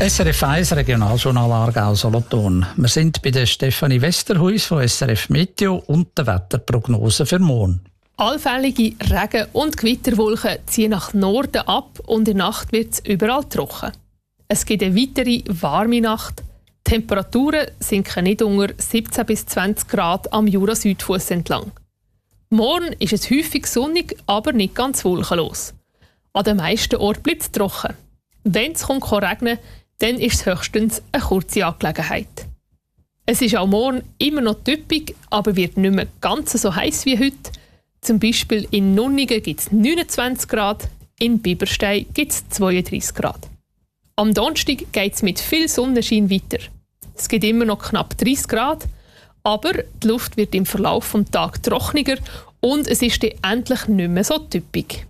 SRF 1 Regionaljournal Aargau-Solothurn. Wir sind bei der Stefanie Westerhuis von SRF Meteo und der Wetterprognose für morgen. Allfällige Regen- und Gewitterwolken ziehen nach Norden ab und in der Nacht wird es überall trocken. Es gibt eine weitere warme Nacht. Die Temperaturen sinken nicht unter 17 bis 20 Grad am Jura-Südfuss entlang. Morgen ist es häufig sonnig, aber nicht ganz wolkenlos. An den meisten Orten bleibt es trocken. Wenn es regnen dann ist es höchstens eine kurze Angelegenheit. Es ist auch morgen immer noch typisch, aber wird nicht mehr ganz so heiß wie heute. Zum Beispiel in Nunningen gibt es 29 Grad, in Biberstein gibt es 32 Grad. Am Donnerstag geht es mit viel Sonnenschein weiter. Es gibt immer noch knapp 30 Grad, aber die Luft wird im Verlauf des Tages trockener und es ist dann endlich nicht mehr so typisch.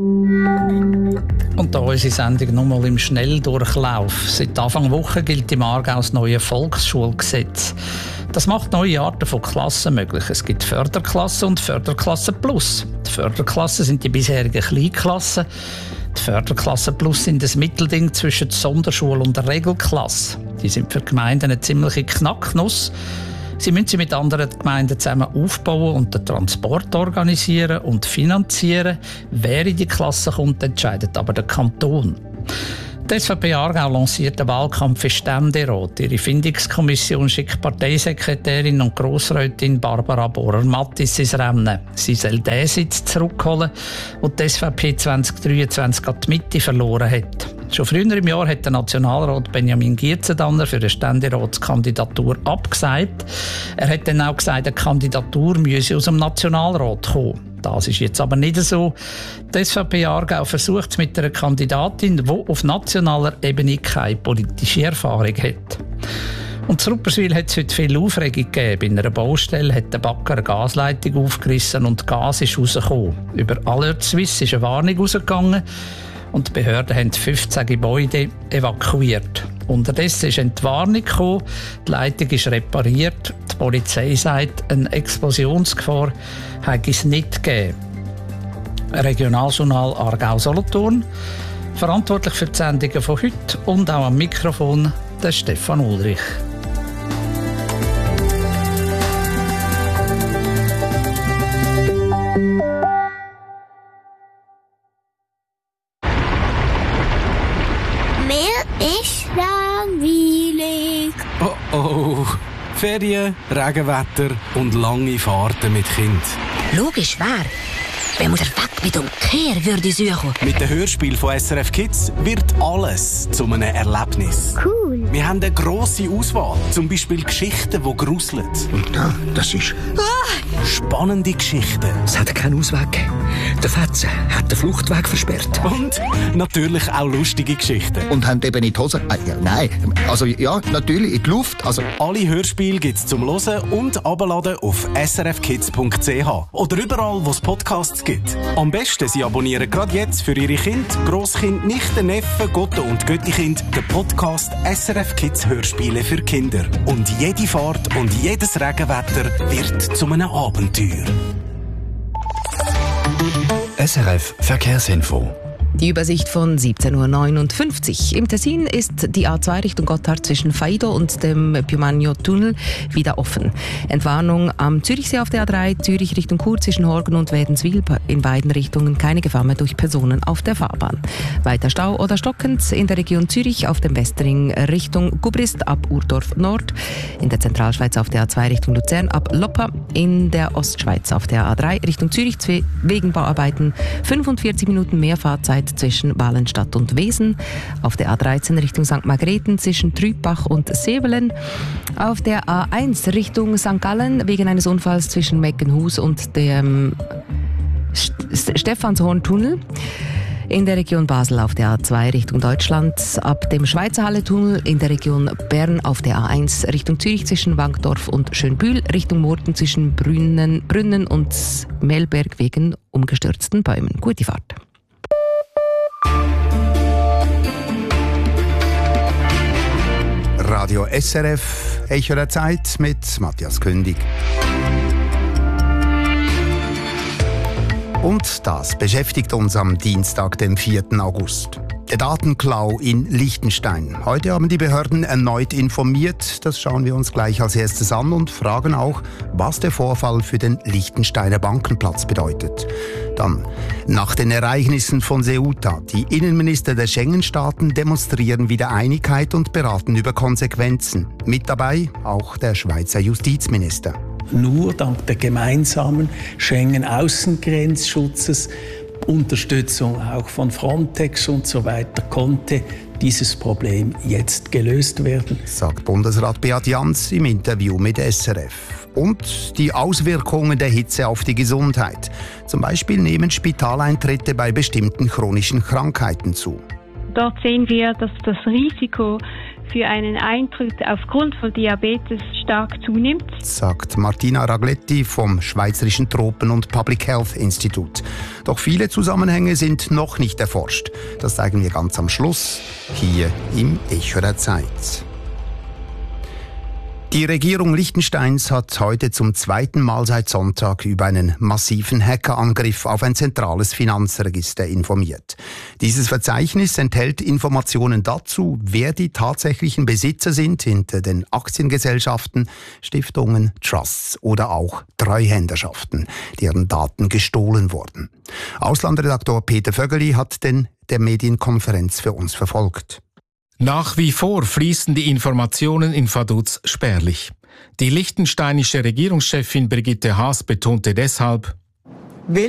Und da unsere Sendung nochmal im Schnelldurchlauf. Seit Anfang Woche gilt im Aargau das neue Volksschulgesetz. Das macht neue Arten von Klassen möglich. Es gibt Förderklassen und Förderklassen Plus. Die Förderklassen sind die bisherigen Kleinklassen. Die Förderklassen Plus sind das Mittelding zwischen der Sonderschule und der Regelklasse. Die sind für Gemeinden eine ziemliche Knacknuss. Sie müssen sie mit anderen Gemeinden zusammen aufbauen und den Transport organisieren und finanzieren. Wer in die Klasse kommt, entscheidet aber der Kanton. Die SVP Aargau lanciert den Wahlkampf für Ständerat. Ihre Findungskommission schickt Parteisekretärin und Grossrätin Barbara Bohrer-Mattis ins Rennen. Sie soll den Sitz zurückholen, den die SVP 2023 an die Mitte verloren hat. Schon früher im Jahr hat der Nationalrat Benjamin Gietzendanner für eine Ständeratskandidatur abgesagt. Er hat dann auch gesagt, eine Kandidatur müsse aus dem Nationalrat kommen. Das ist jetzt aber nicht so. Die SVP Aargau versucht es mit einer Kandidatin, die auf nationaler Ebene keine politische Erfahrung hat. Und in Rupperswil hat es heute viel Aufregung gegeben. In einer Baustelle hat der Bagger eine Gasleitung aufgerissen und Gas ist rausgekommen. Über Alert Suisse ist eine Warnung rausgegangen und die Behörden haben 15 Gebäude evakuiert. Unterdessen ist eine Warnung gekommen, die Leitung ist repariert. Die Polizei sagt, eine Explosionsgefahr habe es nicht gegeben. Regionaljournal Aargau-Solothurn. Verantwortlich für die Sendungen von heute und auch am Mikrofon der Stefan Ulrich. Oh, Ferien, Regenwetter und lange Fahrten mit Kind. Logisch, wer? Wenn man weg mit dem Kehr würde suchen. Mit dem Hörspiel von SRF Kids wird alles zu einem Erlebnis. Cool. Wir haben eine grosse Auswahl. Zum Beispiel Geschichten, die gruseln. Und das ist... Spannende Geschichten. Es hat keinen Ausweg gegeben. Der Fetze hat den Fluchtweg versperrt. Und natürlich auch lustige Geschichten. Und haben eben in die Hose... nein, also ja, natürlich in die Luft. Also. Alle Hörspiele gibt es zum Hören und Abladen auf srfkids.ch oder überall, wo es Podcasts gibt. Am besten Sie abonnieren gerade jetzt für Ihre Kinder, Grosskind, Nichten, Neffen, Gotten und Göttikind den Podcast SRF Kids Hörspiele für Kinder. Und jede Fahrt und jedes Regenwetter wird zu einem Abenteuer. SRF Verkehrsinfo. Die Übersicht von 17.59 Uhr. Im Tessin ist die A2 Richtung Gotthard zwischen Faido und dem Piumagno-Tunnel wieder offen. Entwarnung am Zürichsee auf der A3, Zürich Richtung Chur zwischen Horgen und Wädenswil. In beiden Richtungen keine Gefahr mehr durch Personen auf der Fahrbahn. Weiter Stau oder stockend in der Region Zürich auf dem Westring Richtung Gubrist ab Urdorf Nord. In der Zentralschweiz auf der A2 Richtung Luzern ab Loppa. In der Ostschweiz auf der A3 Richtung Zürich wegen Bauarbeiten 45 Minuten mehr Fahrzeit zwischen Walenstadt und Wesen. Auf der A13 Richtung St. Margrethen zwischen Trübach und Sevelen. Auf der A1 Richtung St. Gallen wegen eines Unfalls zwischen Meckenhus und dem Stephanshorn-Tunnel. In der Region Basel auf der A2 Richtung Deutschland, ab dem Schweizer Halle-Tunnel in der Region Bern auf der A1 Richtung Zürich zwischen Wankdorf und Schönbühl, Richtung Murten zwischen Brünnen und Melberg wegen umgestürzten Bäumen. Gute Fahrt. Radio SRF, Echo der Zeit mit Matthias Kündig. Und das beschäftigt uns am Dienstag, dem 4. August. Der Datenklau in Liechtenstein. Heute haben die Behörden erneut informiert. Das schauen wir uns gleich als erstes an und fragen auch, was der Vorfall für den Liechtensteiner Bankenplatz bedeutet. Dann, nach den Ereignissen von Ceuta. Die Innenminister der Schengen-Staaten demonstrieren wieder Einigkeit und beraten über Konsequenzen. Mit dabei auch der Schweizer Justizminister. Nur dank der gemeinsamen Schengen-Außengrenzschutzes, Unterstützung auch von Frontex und so weiter, konnte dieses Problem jetzt gelöst werden, sagt Bundesrat Beat Jans im Interview mit SRF. Und die Auswirkungen der Hitze auf die Gesundheit. Zum Beispiel nehmen Spitaleintritte bei bestimmten chronischen Krankheiten zu. Dort sehen wir, dass das Risiko für einen Eintritt aufgrund von Diabetes stark zunimmt, sagt Martina Ragletti vom Schweizerischen Tropen- und Public Health Institut. Doch viele Zusammenhänge sind noch nicht erforscht. Das zeigen wir ganz am Schluss, hier im Echo der Zeit. Die Regierung Liechtensteins hat heute zum zweiten Mal seit Sonntag über einen massiven Hackerangriff auf ein zentrales Finanzregister informiert. Dieses Verzeichnis enthält Informationen dazu, wer die tatsächlichen Besitzer sind hinter den Aktiengesellschaften, Stiftungen, Trusts oder auch Treuhänderschaften, deren Daten gestohlen wurden. Auslandredaktor Peter Vögeli hat der Medienkonferenz für uns verfolgt. Nach wie vor fließen die Informationen in Vaduz spärlich. Die liechtensteinische Regierungschefin Brigitte Haas betonte deshalb: